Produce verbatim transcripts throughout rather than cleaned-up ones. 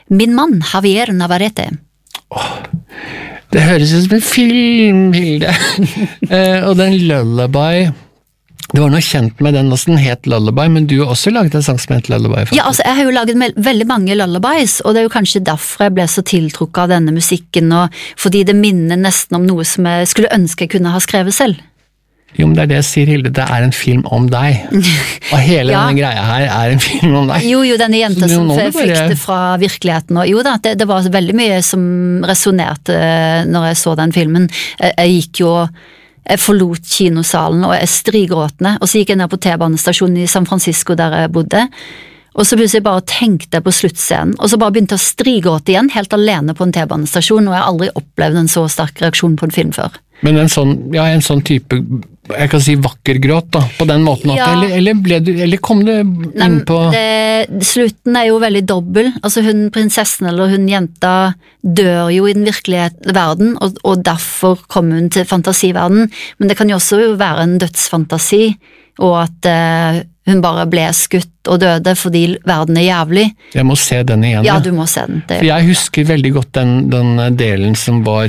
Min mann, Javier Navarrete. Åh, det høres ut som en filmbilde. eh, og den Lullaby, det var noe kjent med den, også den het Lullaby, men du har også laget en sang som het Lullaby, faktisk. Ja, altså, jeg har jo laget me- veldig mange lullabies, og det er jo kanskje derfor jeg ble så tiltrukket av denne musikken, og fordi det minner nesten om noe som jeg skulle ønske jeg kunne ha skrevet selv. Jo, men det er det jeg sier, Hilde, det er en film om deg. Og hele Ja. denne greia her er en film om deg. Jo, jo, denne jenta Så som nå må du bare- flykter fra virkeligheten, og jo da, det, det var veldig mye som resonerte når jeg så den filmen. Jeg, jeg gikk jo, jeg forlot kinosalen, og jeg strigråtende, og så gikk jeg ned på T-banestasjonen i San Francisco der jeg bodde, og så plutselig bare tenkte jeg på sluttscenen, og så bare begynte jeg å strigråte igjen, helt alene på en T-banestasjon, og jeg har aldri opplevd en så sterk reaksjon på en film før. Men en sånn, ja, en sånn type, jeg kan si vakker gråt da, på den måten, at, Ja. eller, eller, ble du, eller kom du inn Nei, på... det, slutten er jo veldig dobbel, altså hun prinsessen eller hun jenta dør jo i den virkelige verden, og, og derfor kommer hun til fantasiverden, men det kan jo også være en dødsfantasi, og at eh, hun bare ble skutt og døde fordi verden er jævlig. Jeg må se den igjen. Ja, da. du må se den. Det, For jeg husker veldig godt den, den delen som var,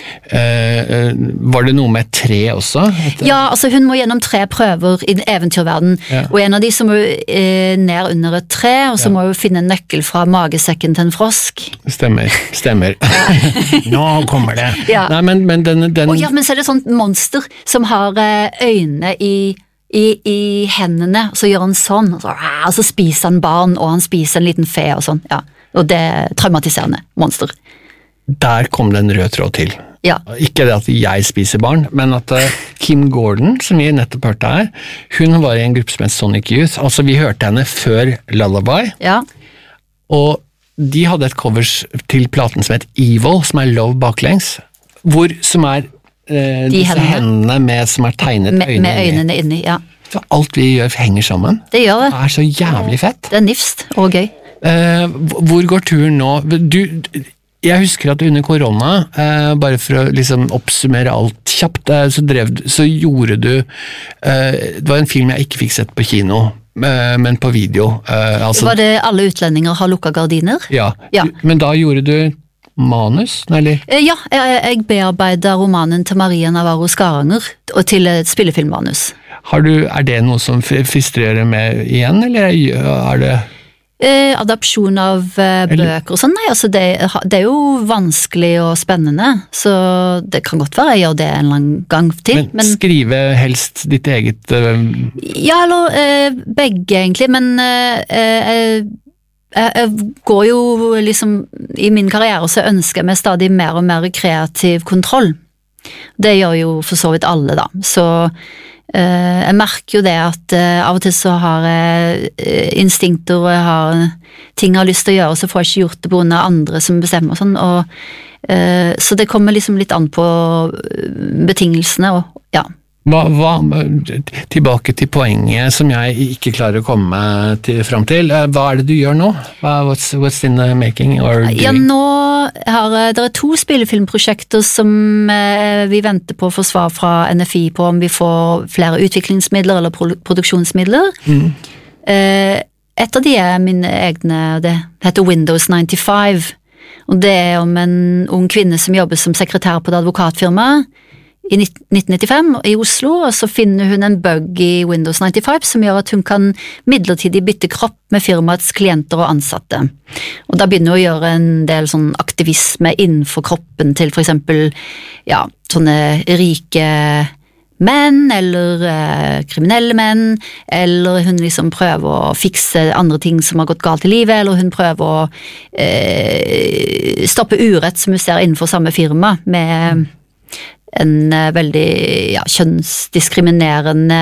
eh, eh, var det noe med et tre også? Et, ja, altså hun må gjennom tre prøver i eventyrverden, Ja. og en av de som må eh, ned under et tre, og så Ja. må hun finne en nøkkel fra magesekken til en frosk. Stemmer, stemmer. Nå kommer det. Ja. Nei, men, men den... den Og ja, men så er det sånt monster som har eh, øyne i, i, i hendene, og så gjør han sånn, og så, og så spiser han barn, og han spiser en liten fe og sånn, ja. Og det er traumatiserende monster. Der kom det en rød tråd til. Ja. Ikke det at jeg spiser barn, men at uh, Kim Gordon, som vi nettopp hørte her, hun var i en gruppe som het Sonic Youth. Altså, vi hørte henne før Lullaby, Ja. og de hadde et covers til platen som het Evil, som er Love baklengs, hvor som er uh, disse hendene. hendene med, som er tegnet Med, øynene, med øynene inni, ja. Så alt vi gjør henger sammen. Det gjør det. Det er så jævlig fett. Det er nifst og gøy. Eh, hvor går turen nå? Du, jeg husker at under korona, eh, bare for å liksom oppsummere alt kjapt, eh, så, drev, så gjorde du, eh, det var en film jeg ikke fikk sett på kino, eh, men på video. Eh, altså, Var det Alle utlendinger har lukket gardiner? ja. Ja. Men da gjorde du manus, eller? Eh, Ja, jeg, jeg bearbeidet romanen til Maria Navarro Skaranger, og til et spillefilmmanus. Har du, er det noe som f- frister å gjøre med igjen, eller er det... Eh, adopsjon av eh, Eller- bøker og sånn, nei, altså det, det er jo vanskelig og spennende, så det kan godt være jeg gjør det en eller annen gang til, Men, men, skrive helst ditt eget... eh, ja, eller eh, begge egentlig, men eh, eh, jeg, jeg går jo liksom, i min karriere så ønsker jeg meg stadig mer og mer kreativ kontroll. Det gjør jo for så vidt alle da, så Uh, jeg merker jo det at uh, av og til så har jeg uh, instinkter og jeg har ting jeg har lyst til å gjøre, så får jeg ikke gjort det på grunn av andre som bestemmer og sånn, og, uh, så det kommer liksom litt an på betingelsene, og ja. Hva, hva, tilbake til poenget som jeg ikke klarer å komme til, frem til. Hva er det du gjør nå? Hva, what's, what's in the making or doing? Ja, nå har det er to spillefilmprosjekter som eh, vi venter på å få svar fra N F I på om vi får flere utviklingsmidler eller pro produksjonsmidler. Mm. Eh, et av de er mine egne, det heter Windows nittifem, og det er om en ung kvinne som jobber som sekretær på et advokatfirma i nitten nittifem i Oslo, og så finner hun en bug i Windows nittifem som gjør at hun kan midlertidig bytte kropp med firmaets klienter og ansatte. Og da begynner hun å gjøre en del sånn aktivisme innenfor kroppen til for eksempel, ja, sånne rike menn, eller eh, kriminelle menn, eller hun liksom prøver å fikse andre ting som har gått galt i livet, eller hun prøver å eh, stoppe urett som hun ser innenfor samme firma, med en uh, veldig ja, kjønnsdiskriminerende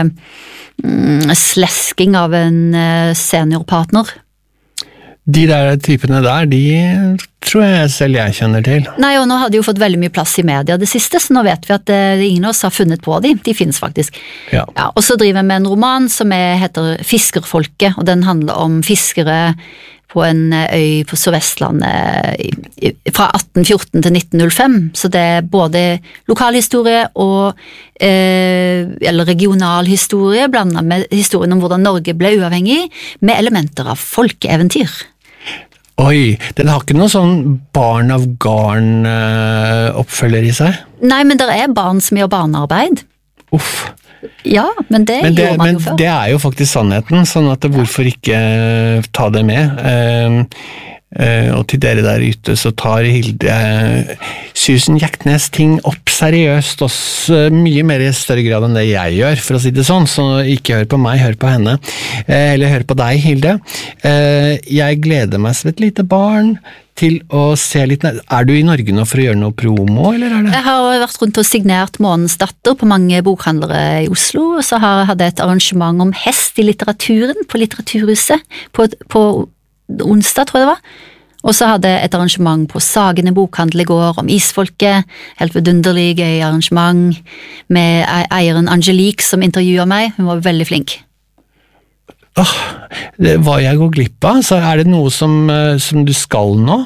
mm, slesking av en uh, seniorpartner. De der typene der, de tror jeg selv jeg kjenner til. Nei, og nå har de jo fått veldig mye plass i media det siste, så nå vet vi at uh, ingen av oss har funnet på de. De finnes faktisk. Ja. Ja, og så driver jeg med en roman som er, heter Fiskerfolket, og den handler om fiskere på en øy på Sør-Vestlandet fra atten fjorten til nitten null fem, så det er både lokalhistorie og eh, eller regionalhistorie blandet med historien om hvordan Norge ble uavhengig, med elementer av folkeeventyr. Oi, den har ikke noe sånn barn av garn uh, oppfølger i seg? Nei, men det er barn som gjør barnearbeid. Uff. Ja, men det, men det gjorde man men jo før. Det er jo faktisk sannheten, sånn at hvorfor ikke ta det med? Uh, uh, og til dere der ute så tar Hilde uh, Susan Hjertnes ting opp seriøst også, mye mer i større grad enn det jeg gjør, for å si det sånn, så ikke hør på meg, hør på henne. Uh, eller hør på deg, Hilde. Uh, jeg gleder meg som et lite barn til å se litt ned. Er du i Norge nå for å gjøre noe promo, eller er det? Jeg har vært rundt og signert Månens datter på mange bokhandlere i Oslo, og så har jeg hatt et arrangement om hest i litteraturen på Litteraturhuset på, på onsdag, tror jeg det var. Og så hadde jeg et arrangement på Sagene bokhandel i går om isfolket, helt vidunderlig gøy arrangement, med eieren Angelique som intervjuer meg, hun var veldig flink. Åh, det var jeg går glipp av, så er det noe som, som du skal nå?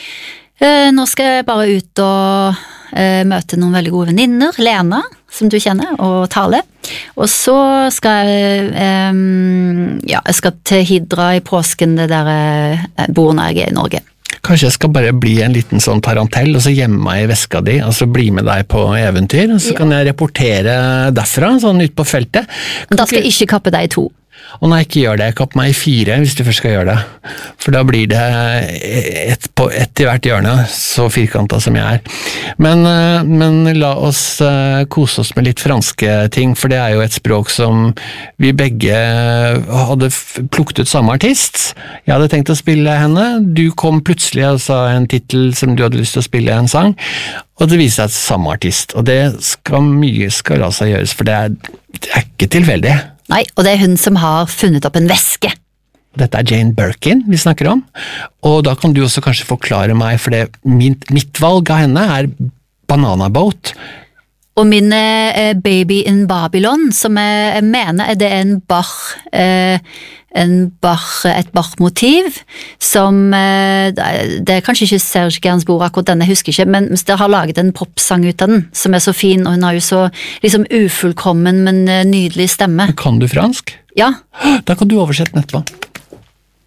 Eh, nå skal jeg bare ut og eh, møte noen veldig gode venninner, Lena, som du kjenner, og Tale. Og så skal jeg, eh, ja, jeg skal til Hidra i påsken, det der jeg bor når jeg er i Norge. Kanskje jeg skal bare bli en liten sånn tarantell, og så gjemme meg i veska di, og så bli med deg på eventyr, og så ja. Kan jeg rapportere derfra, sånn ut på feltet. Kan da skal jeg ikke kappe deg i to. Å nei, ikke gjør det, kapp meg i fire hvis du først skal gjøre det, for da blir det ett på ett i hvert hjørne, så firkantet som jeg er. Men, men la oss kose oss med litt franske ting, for det er jo et språk som vi begge hadde plukket ut samme artist. Jeg hadde tenkt å spille henne, du kom plutselig og sa en titel som du hadde lyst til å spille en sang, og det viser seg samme artist, og det skal mye skal la seg gjøres, for det er, det er ikke tilfeldig. Nei, og det er hun som har funnet opp en veske. Dette er Jane Birkin vi snakker om, og da kan du også kanskje forklare meg, for det, mitt, mitt valg av henne er Banana Boat. Og min eh, Baby in Babylon, som jeg, jeg mener er det en Bach, eh, en Bach, et Bach-motiv, som, eh, det er kanskje ikke Serge Gainsbourg akkurat denne, jeg husker ikke, men det har laget en popsang ut av den, som er så fin, og hun har jo så liksom ufullkommen, men nydelig stemme. Kan du fransk? Ja. Da kan du oversette den etterpå.